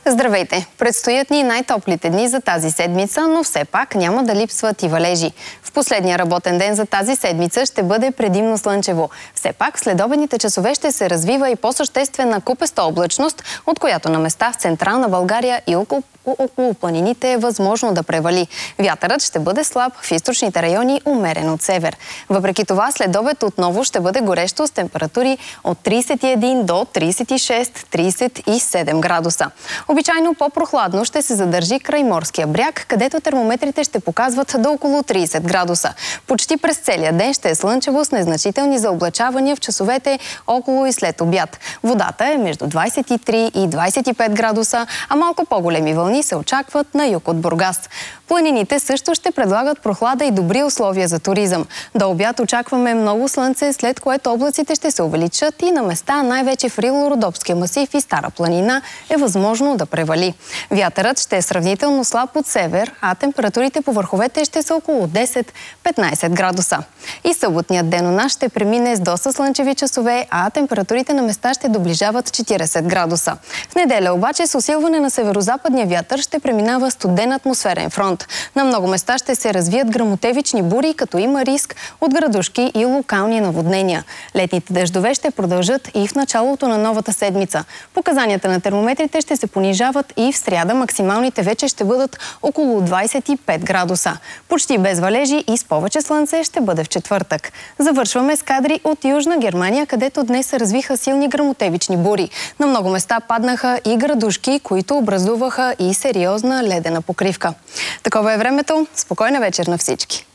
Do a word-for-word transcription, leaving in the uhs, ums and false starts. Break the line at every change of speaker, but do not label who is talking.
Здравейте! Предстоят ни най-топлите дни за тази седмица, но все пак няма да липсват и валежи. В последния работен ден за тази седмица ще бъде предимно слънчево. Все пак в следобедните часове ще се развива и по-съществена купеста облачност, от която на места в централна България и около около планините е възможно да превали. Вятърът ще бъде слаб, в източните райони умерен от север. Въпреки това, след обед отново ще бъде горещо с температури от тридесет и един до тридесет и шест - тридесет и седем градуса. Обичайно по-прохладно ще се задържи край морския бряг, където термометрите ще показват до около тридесет градуса. Почти през целия ден ще е слънчево с незначителни заоблачавания в часовете около и след обяд. Водата е между двадесет и три и двадесет и пет градуса, а малко по-големи вълни се очакват на юг от Бургас. Планините също ще предлагат прохлада и добри условия за туризъм. До обяд очакваме много слънце, след което облаците ще се увеличат и на места, най-вече в Рило-Родопския масив и Стара планина, е възможно да превали. Вятърът ще е сравнително слаб от север, а температурите по върховете ще са около десет - петнадесет градуса. И съботният ден у нас ще премине с доста слънчеви часове, а температурите на места ще доближават четиридесет градуса. В неделя обаче с усилване на северозападния вятър ще преминава студен атмосферен фронт. На много места ще се развият гръмотевични бури, като има риск от градушки и локални наводнения. Летните дъждове ще продължат и в началото на новата седмица. Показанията на термометрите ще се понижават и в сряда максималните вече ще бъдат около двадесет и пет градуса. Почти без валежи и с повече слънце ще бъде в четвъртък. Завършваме с кадри от Южна Германия, където днес се развиха силни гръмотевични бури. На много места паднаха и градушки, които образуваха и сериозна ледена покривка. Такова е времето. Спокойна вечер на всички!